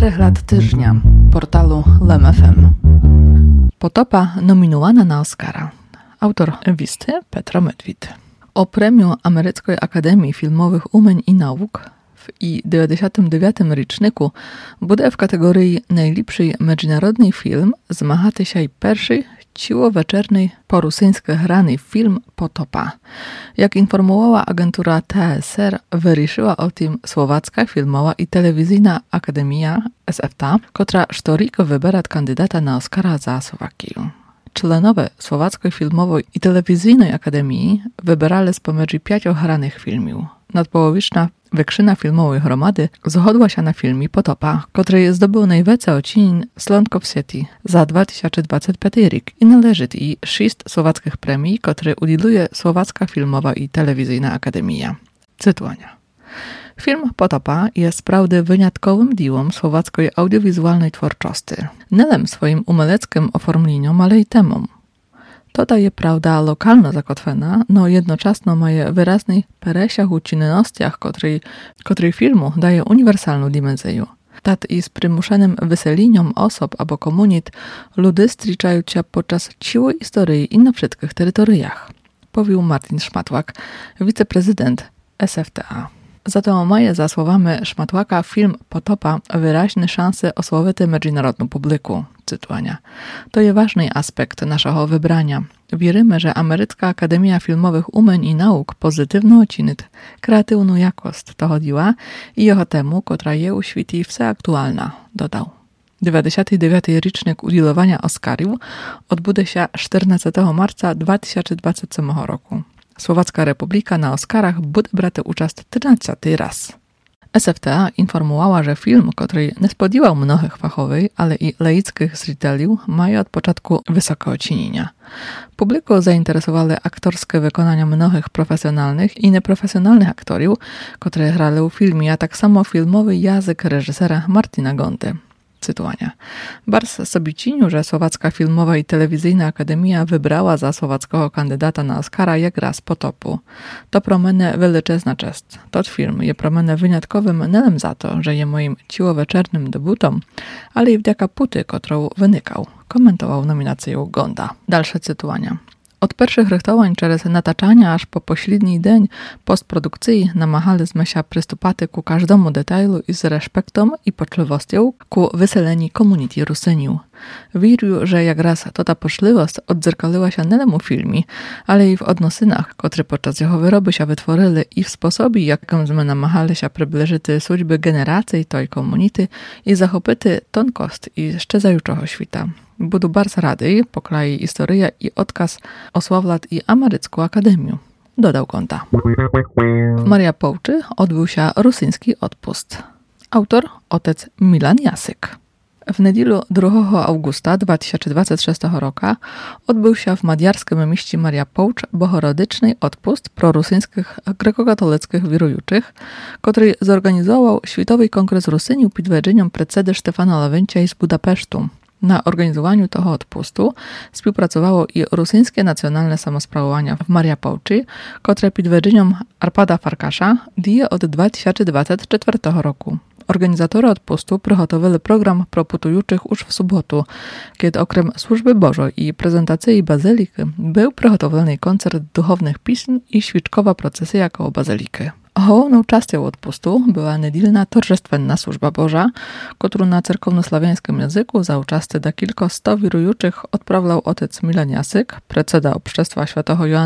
4 lat tyżnia portalu LEM.fm. Potopa nominowana na Oscara. Autor listy Petro Medwid. O premiu Ameryckiej Akademii Filmowych Umeń i Nauk i 99. roczniku буде w kategorii najlepszy międzynarodny film zmagати się pierwszy ciłoweczerny po-rosyjski grany film Potopa. Jak informowała agentura TSR, wyruszyła o tym Słowacka Filmowa i Telewizyjna Akademia SFTA, która sztoriko wybiera kandydata na Oscara za Słowakię. Członowie Słowackiej Filmowej i Telewizyjnej Akademii wybierali z pomiędzy 5 granych filmów. Nadpołowiczna wykrzyna filmowej gromady zhodła się na filmie Potopa, który zdobył najwięcej ocenień w Slonkowsieti za 2025 rok i należy i 6 słowackich premii, które udzieluje Słowacka Filmowa i Telewizyjna Akademia. Cytowania. Film Potopa jest prawdy wyjątkowym dziełem słowackiej audiowizualnej twórczości. Nie swoim umeleckim oformleniem, ale i temą. To daje prawda lokalno zakotwena, no jednocześnie ma wyraźny peresiach u czynnościach, który filmu daje uniwersalną dimensję. Tak i z przymuszonym wyselieniem osób albo komunit ludy styczają się podczas całej historii i na wszystkich terytoriach, powił Martin Szmatłak, wiceprezydent SFTA. Zato maje za słowami Szmatłaka film Potopa wyraźne szanse osławić międzynarodną publiku. Cytowania. To jest ważny aspekt naszego wybrania. Wierzymy, że Amerycka Akademia Filmowych Umeń i Nauk pozytywno oceni kreatywną jakość tego dzieła i jego temu, która je u świecie wse aktualna, dodał. 99. rocznik udzielowania Oscarów odbudzie się 14 marca 2027 roku. Słowacka Republika na Oscarach bude brać udział 13 raz. SFTA informowała, że film, który nie spodziewał mnohych fachowej, ale i laickich zritelów, ma od początku wysokie ocenienia. Publiku zainteresowały aktorskie wykonania mnohych profesjonalnych i nieprofesjonalnych aktorów, które grali w filmie, a tak samo filmowy język reżysera Martina Gonty. Cytowania. Bardzo sobie cinił, że Słowacka Filmowa i Telewizyjna Akademia wybrała za słowackiego kandydata na Oscara jak raz Potopu. To pro mnie wielczezna cześć. Ten film jest pro mnie wyjątkowym nie za to, że jest moim ciłoweczernym debutom, ale i wdzięka puty, którą wynikał, komentował nominację Gonda. Dalsze cytowania. Od pierwszych rychtowań przez nataczania aż po pośredni dzień postprodukcji namachaliśmy się przystupać ku każdemu detailu i z respektem i poczliwością ku wyseleni komunity Rusyniów. Wierzę, że jak raz ta poczliwość odzerkaliła się nie tylko w filmie, ale i w odnosynach, które podczas jego wyroby się wytworzyły i w sposobie, jakim my namachali się przybliżyć służby generacji tej komunity i zachopyć tonkost i szczezajuczego świata. Budu bardzo rady poklei historię i odkaz osławlat i Amerycką Akademię, dodał Gonta. W Mariupolczy odbył się rosyjski odpust. Autor otec Milan Jasyk. W niedzielę 2 augusta 2026 roku odbył się w madjarskim mieście Mariupolcz bohorodyczny odpust prorosyjskich grekokatolickich wierujących, który zorganizował Światowy Kongres Rusyniów pod wodzeniem predsedy Stefana Lawrentija z Budapesztu. Na organizowaniu tego odpustu współpracowało i Rosyjskie Nacjonalne Samosprawowanie w Mariupolczy, które pod wodzeniem Arpada Farkasza dzieje od 2024 roku. Organizatorzy odpustu przygotowali program pro putujących już w sobotę, kiedy okrem służby Bożej i prezentacji bazyliki był przygotowany koncert duchownych pism i świeczkowa procesja koło bazyliki. Główną częścią odpustu była niedzielna torżestwenna służba Boża, którą na cerkowno-sławiańskim języku za uczasty do kilku 100 wierujących odprawiał otec Milan Jasyk, predseda Obszczestwa Świętego Joanna